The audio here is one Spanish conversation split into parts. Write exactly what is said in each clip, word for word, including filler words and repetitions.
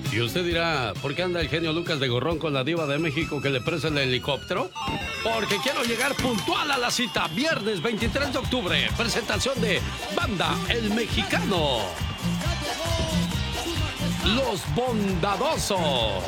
Y usted dirá, ¿por qué anda el genio Lucas de Gorrón con la diva de México que le presta el helicóptero? Porque quiero llegar puntual a la cita. Viernes veintitrés de octubre, presentación de Banda El Mexicano. Los Bondadosos.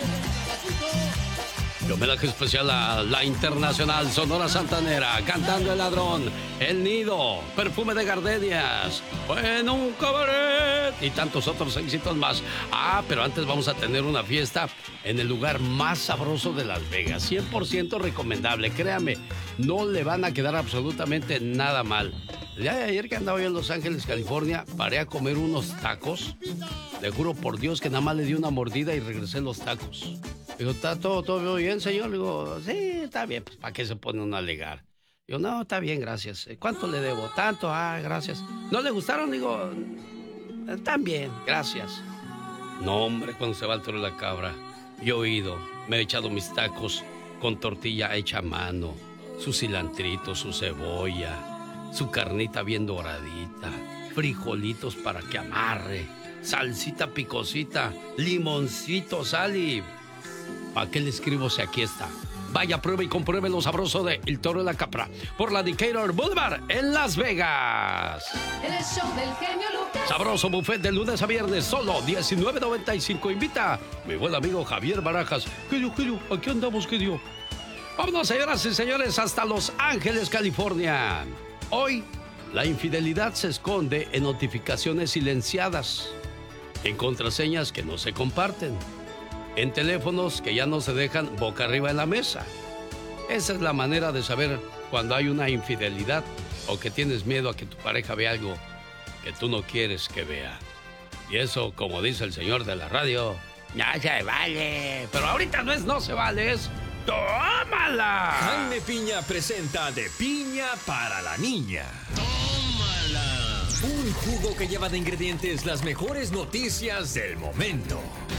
Y homenaje especial a la internacional Sonora Santanera, Cantando el Ladrón, El Nido, Perfume de Gardenias, En un Cabaret y tantos otros éxitos más. Ah, pero antes vamos a tener una fiesta en el lugar más sabroso de Las Vegas. cien por ciento recomendable, créame, no le van a quedar absolutamente nada mal. Ya de ayer que andaba yo en Los Ángeles, California, paré a comer unos tacos. Le juro por Dios que nada más le di una mordida y regresé los tacos. Digo, ¿está todo, todo bien, señor? Le digo, sí, está bien. Pues, ¿para qué se pone uno a alegar? Digo, no, está bien, gracias. ¿Cuánto le debo? Tanto, ah, gracias. ¿No le gustaron? Digo, están bien, gracias. No, hombre, cuando se va al toro de la cabra, yo he ido, me he echado mis tacos con tortilla hecha a mano, su cilantrito, su cebolla, su carnita bien doradita, frijolitos para que amarre, salsita picosita, limoncito, sal y... ¿Para qué le escribo si aquí está? Vaya, pruebe y compruebe lo sabroso de El Toro de la Capra por la Decatur Boulevard en Las Vegas. El show del genio Lucas. Sabroso buffet de lunes a viernes, solo diecinueve noventa y cinco. Invita mi buen amigo Javier Barajas. ¿Qué dio, qué dio? Aquí andamos, ¿qué dio? Vámonos, señoras y señores, hasta Los Ángeles, California. Hoy, la infidelidad se esconde en notificaciones silenciadas, en contraseñas que no se comparten, en teléfonos que ya no se dejan boca arriba en la mesa. Esa es la manera de saber cuando hay una infidelidad o que tienes miedo a que tu pareja vea algo que tú no quieres que vea. Y eso, como dice el señor de la radio, ya se vale. Pero ahorita no es no se vale, es tómala. Jaime Piña presenta De Piña para la Niña. ¡Tómala! Un jugo que lleva de ingredientes las mejores noticias del momento.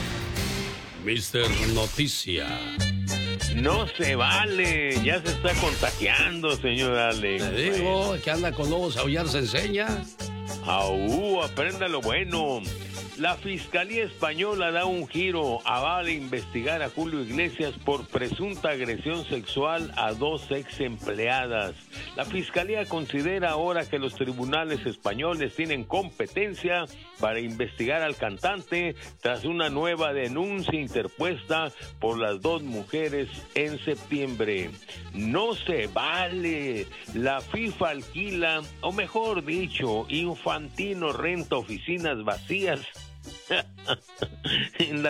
mister Noticia. No se vale, ya se está contagiando, señor Alex. Le digo que anda con lobos, aullar se enseña. Aú, aprenda lo bueno. La Fiscalía Española da un giro, avala investigar a Julio Iglesias por presunta agresión sexual a dos ex empleadas. La Fiscalía considera ahora que los tribunales españoles tienen competencia para investigar al cantante tras una nueva denuncia interpuesta por las dos mujeres en septiembre. No se vale. La FIFA alquila, o mejor dicho, Infantino renta oficinas vacías en la